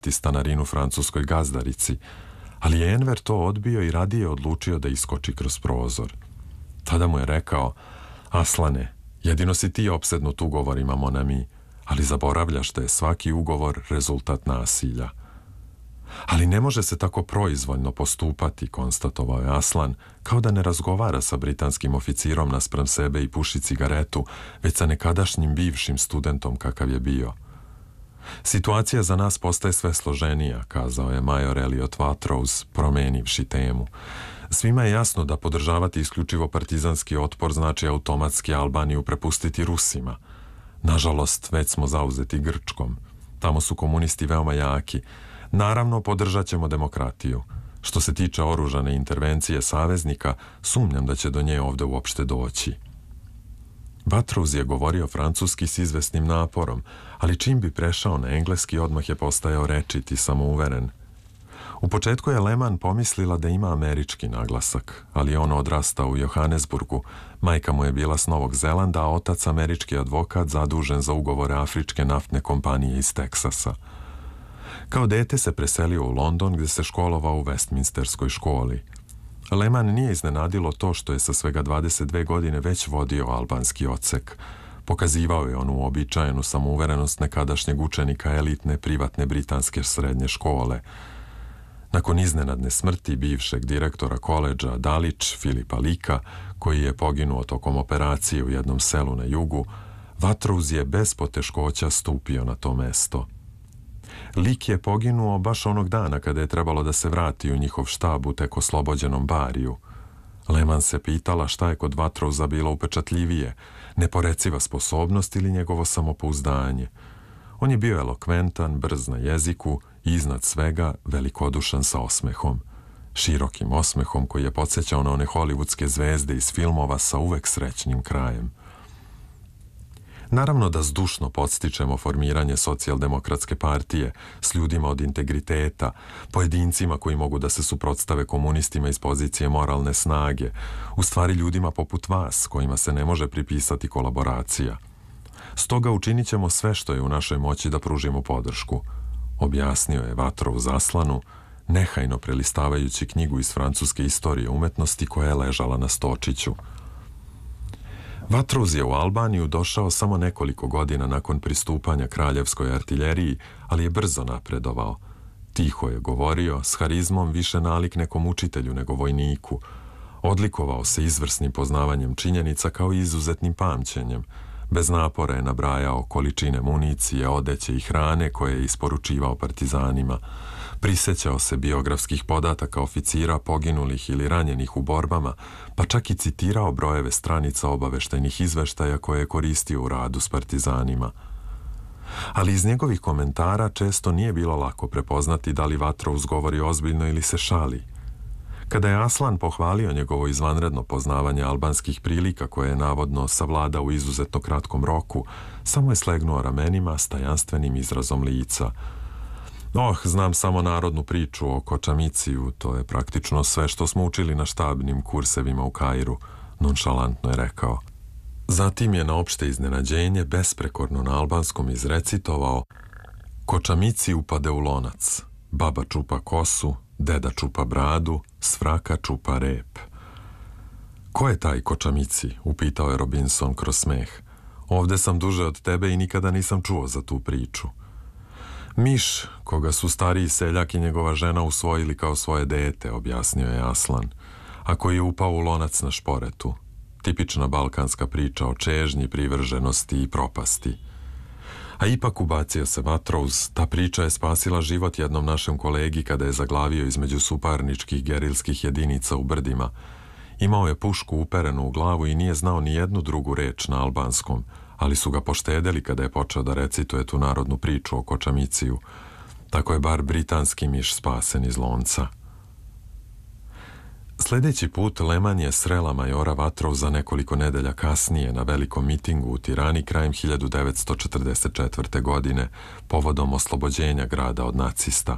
stanarinu francuskoj gazdarici, ali je Enver to odbio i radije odlučio da iskoči kroz prozor. Tada mu je rekao: Aslane, jedino si ti opsednut ugovorima, Monami, ali zaboravljaš da je svaki ugovor rezultat nasilja. Ali ne može se tako proizvoljno postupati, konstatovao je Aslan, kao da ne razgovara sa britanskim oficirom naspram sebe i puši cigaretu, već sa nekadašnjim bivšim studentom kakav je bio. Situacija za nas postaje sve složenija, kazao je major Elliot Watrous, promenivši temu. Svima je jasno da podržavati isključivo partizanski otpor znači automatski Albaniju prepustiti Rusima. Nažalost, već smo zauzeti Grčkom. Tamo su komunisti veoma jaki. Naravno, podržat ćemo demokratiju. Što se tiče oružane intervencije saveznika, sumnjam da će do nje ovde uopšte doći. Watrous je govorio francuski s izvesnim naporom, ali čim bi prešao na engleski, odmah je postajao rečit i samouveren. U početku je Lehmann pomislila da ima američki naglasak, ali on odrastao u Johannesburgu, majka mu je bila s Novog Zelanda, a otac američki advokat zadužen za ugovore afričke naftne kompanije iz Teksasa. Kao dete se preselio u London, gde se školovao u Westminsterskoj školi. Lehmann nije iznenadilo to što je sa svega 22 godine već vodio albanski odsek. Pokazivao je onu uobičajenu samouverenost nekadašnjeg učenika elitne privatne britanske srednje škole. Nakon iznenadne smrti bivšeg direktora koledža Dalić, Filipa Lika, koji je poginuo tokom operacije u jednom selu na jugu, Watrous je bez poteškoća stupio na to mesto. Lik je poginuo baš onog dana kada je trebalo da se vrati u njihov štab u tek oslobođenom Bariju. Lehmann se pitala šta je kod Watrowsa bilo upečatljivije, neporeciva sposobnost ili njegovo samopouzdanje. On je bio elokventan, brz na jeziku i iznad svega velikodušan sa osmehom. Širokim osmehom koji je podsjećao na one hollywoodske zvezde iz filmova sa uvek srećnim krajem. Naravno da zdušno podstičemo formiranje socijaldemokratske partije s ljudima od integriteta, pojedincima koji mogu da se suprotstave komunistima iz pozicije moralne snage, u stvari ljudima poput vas kojima se ne može pripisati kolaboracija. Stoga učinit ćemo sve što je u našoj moći da pružimo podršku, objasnio je Watrous Aslanu, nehajno prelistavajući knjigu iz francuske istorije umetnosti koja je ležala na stočiću. Watrous je u Albaniju došao samo nekoliko godina nakon pristupanja kraljevskoj artiljeriji, ali je brzo napredovao. Tiho je govorio, s harizmom više nalik nekom učitelju nego vojniku. Odlikovao se izvrsnim poznavanjem činjenica kao i izuzetnim pamćenjem. Bez napora je nabrajao količine municije, odeće i hrane koje je isporučivao partizanima. Prisećao se biografskih podataka oficira poginulih ili ranjenih u borbama, pa čak i citirao brojeve stranica obaveštajnih izveštaja koje je koristio u radu s partizanima. Ali iz njegovih komentara često nije bilo lako prepoznati da li Watrous govori ozbiljno ili se šali. Kada je Aslan pohvalio njegovo izvanredno poznavanje albanskih prilika koje je navodno savladao u izuzetno kratkom roku, samo je slegnuo ramenima s tajanstvenim izrazom lica. Znam samo narodnu priču o Kočamiciju, to je praktično sve što smo učili na štabnim kursevima u Kairu, nonšalantno je rekao. Zatim je na opšte iznenađenje besprekorno na albanskom izrecitovao: Kočamici upade u lonac, baba čupa kosu, deda čupa bradu, svraka čupa rep. Ko je taj Kočamici? Upitao je Robinson kroz smeh. Ovde sam duže od tebe i nikada nisam čuo za tu priču. Miš, koga su stariji seljak i njegova žena usvojili kao svoje dete, objasnio je Aslan, a koji je upao u lonac na šporetu. Tipična balkanska priča o čežnji, privrženosti i propasti. A ipak, ubacio se Watrous, ta priča je spasila život jednom našem kolegi kada je zaglavio između suparničkih gerilskih jedinica u brdima. Imao je pušku uperenu u glavu i nije znao ni jednu drugu reč na albanskom, ali su ga poštedeli kada je počeo da recituje tu narodnu priču o Kočamiciju. Tako je bar britanski miš spasen iz lonca. Sljedeći put Lehmann je srela majora Watrowsa nekoliko nedelja kasnije na velikom mitingu u Tirani krajem 1944. godine povodom oslobođenja grada od nacista.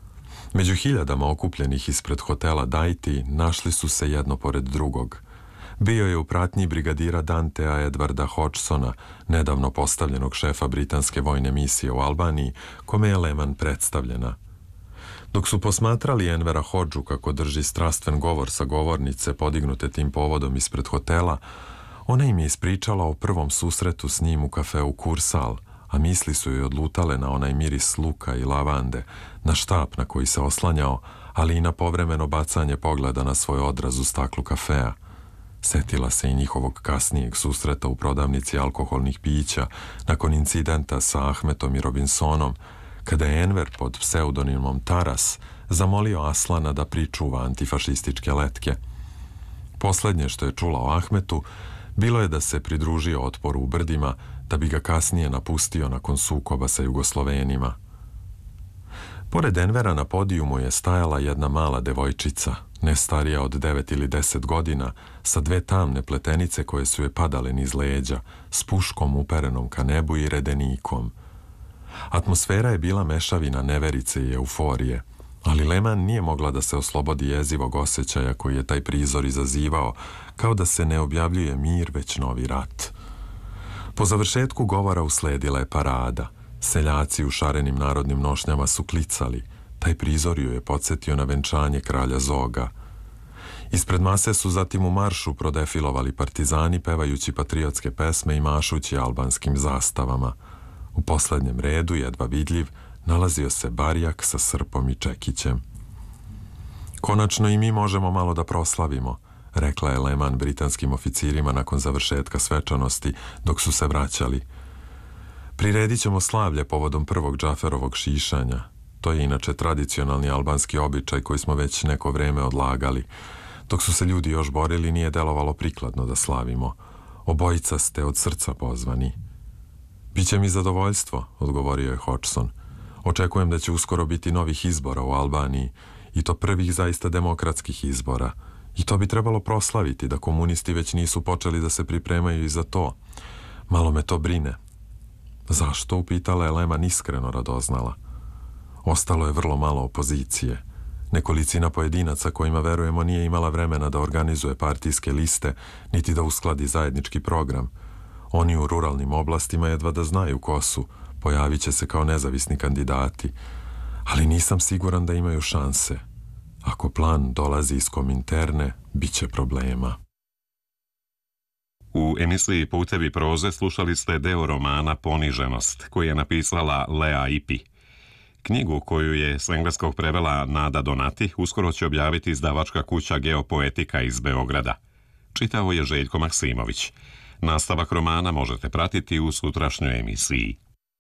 Među hiljadama okupljenih ispred hotela Dajti našli su se jedno pored drugog. Bio je u pratnji brigadira Dantea Edwarda Hodgsona, nedavno postavljenog šefa britanske vojne misije u Albaniji, kome je Lehman predstavljena. Dok su posmatrali Envera Hodžu kako drži strastven govor sa govornice podignute tim povodom ispred hotela, ona im je ispričala o prvom susretu s njim u kafeu Kursal, a misli su joj odlutale na onaj miris luka i lavande, na štap na koji se oslanjao, ali i na povremeno bacanje pogleda na svoj odraz u staklu kafea. Setila se i njihovog kasnijeg susreta u prodavnici alkoholnih pića nakon incidenta sa Ahmetom i Robinsonom, kada je Enver pod pseudonimom Taras zamolio Aslana da pričuva antifašističke letke. Poslednje što je čula o Ahmetu bilo je da se pridružio otporu u Brdima, da bi ga kasnije napustio nakon sukoba sa Jugoslovenima. Pored Envera na podijumu je stajala jedna mala devojčica, ne starija od 9 ili 10 godina, sa dve tamne pletenice koje su je padale niz leđa, s puškom uperenom ka nebu i redenikom. Atmosfera je bila mešavina neverice i euforije, ali Lehman nije mogla da se oslobodi jezivog osjećaja koji je taj prizor izazivao, kao da se ne objavljuje mir, već novi rat. Po završetku govora usledila je parada. Seljaci u šarenim narodnim nošnjama su klicali. Taj prizor ju je podsjetio na venčanje kralja Zoga. Ispred mase su zatim u maršu prodefilovali partizani pevajući patriotske pesme i mašući albanskim zastavama. U poslednjem redu, jedva vidljiv, nalazio se barjak sa srpom i čekićem. Konačno i mi možemo malo da proslavimo, rekla je Lehman britanskim oficirima nakon završetka svečanosti dok su se vraćali. Priredit ćemo slavlje povodom prvog Džaferovog šišanja. To je inače tradicionalni albanski običaj koji smo već neko vreme odlagali. Dok su se ljudi još borili, nije delovalo prikladno da slavimo. Obojica ste od srca pozvani. Biće mi zadovoljstvo, odgovorio je Hodgson. Očekujem da će uskoro biti novih izbora u Albaniji, i to prvih zaista demokratskih izbora. I to bi trebalo proslaviti, da komunisti već nisu počeli da se pripremaju i za to. Malo me to brine. Zašto, upitala je Lehman iskreno radoznala. Ostalo je vrlo malo opozicije. Nekolicina pojedinaca kojima verujemo nije imala vremena da organizuje partijske liste, niti da uskladi zajednički program. Oni u ruralnim oblastima jedva da znaju ko su, pojavit će se kao nezavisni kandidati, ali nisam siguran da imaju šanse. Ako plan dolazi iz Kominterne, bit će problema. U emisiji Putevi proze slušali ste deo romana Poniženost, koji je napisala Lea Ipi. Knjigu koju je s engleskog prevela Nada Donati uskoro će objaviti izdavačka kuća Geopoetika iz Beograda. Čitao je Željko Maksimović. Nastavak romana možete pratiti u sutrašnjoj emisiji.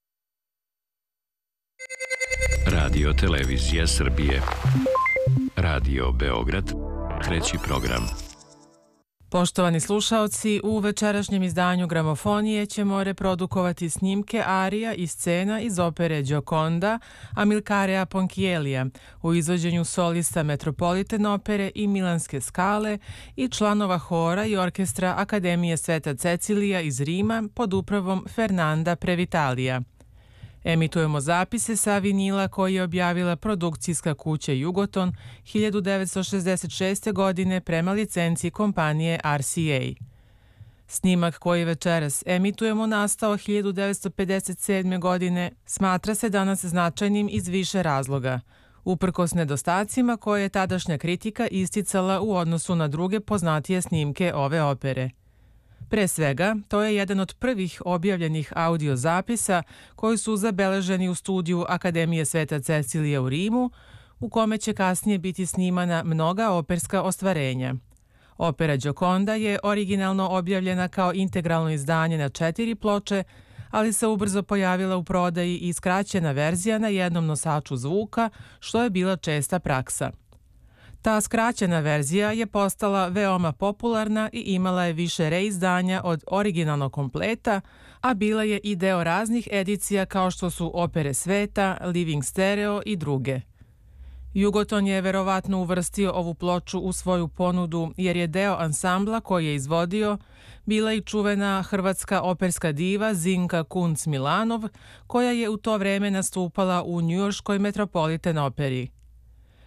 Radio Televizija Srbije. Radio Beograd. Treći program. Poštovani slušaoci, u večerašnjem izdanju Gramofonije ćemo reprodukovati snimke arija i scena iz opere Gioconda Amilcarea Ponchiellija u izvođenju solista Metropolitan opere i Milanske skale i članova hora i orkestra Akademije Sveta Cecilija iz Rima pod upravom Fernanda Previtalija. Emitujemo zapise sa vinila koji je objavila produkcijska kuća Jugoton 1966. godine prema licenciji kompanije RCA. Snimak koji večeras emitujemo nastao 1957. godine smatra se danas značajnim iz više razloga, uprkos nedostacima koje je tadašnja kritika isticala u odnosu na druge poznatije snimke ove opere. Pre svega, to je jedan od prvih objavljenih audio zapisa koji su zabeleženi u studiju Akademije Sveta Cecilija u Rimu, u kome će kasnije biti snimana mnoga operska ostvarenja. Opera Gioconda je originalno objavljena kao integralno izdanje na 4 ploče, ali se ubrzo pojavila u prodaji i skraćena verzija na jednom nosaču zvuka, što je bila česta praksa. Ta skraćena verzija je postala veoma popularna i imala je više reizdanja od originalnog kompleta, a bila je i deo raznih edicija kao što su Opere sveta, Living Stereo i druge. Jugoton je verovatno uvrstio ovu ploču u svoju ponudu jer je deo ansambla koji je izvodio bila i čuvena hrvatska operska diva Zinka Kunc-Milanov, koja je u to vreme nastupala u njujorškoj Metropolitan operi.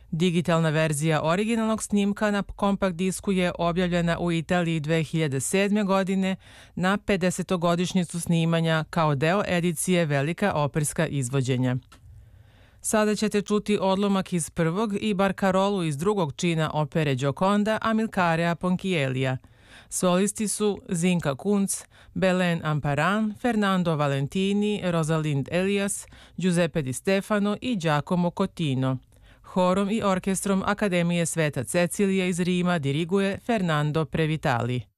Digitalna verzija originalnog snimka na kompakt disku je objavljena u Italiji 2007. godine na 50-godišnjicu snimanja kao deo edicije Velika operska izvođenja. Sada ćete čuti odlomak iz prvog i barkarolu iz drugog čina opere Gioconda Amilcarea Ponchiellija. Solisti su Zinka Kunc, Belen Amparan, Fernando Valentini, Rosalind Elias, Giuseppe Di Stefano i Giacomo Cotino. Horom i orkestrom Akademije Sveta Cecilija iz Rima diriguje Fernando Previtali.